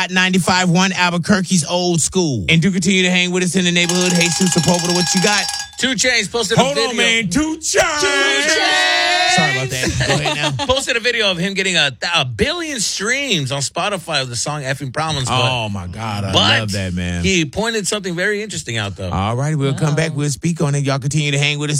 Hot 95.1 Albuquerque's Old School. And do continue to hang with us in the neighborhood. Jesus Sepulveda, what you got? 2 Chainz posted a video. Hold on, man. 2 Chainz. Sorry about that. Go ahead now. Posted a video of him getting a billion streams on Spotify of the song Effing Problems. Oh, my God. I love that, man. He pointed something very interesting out, though. All right. We'll come back. We'll speak on it. Y'all continue to hang with us.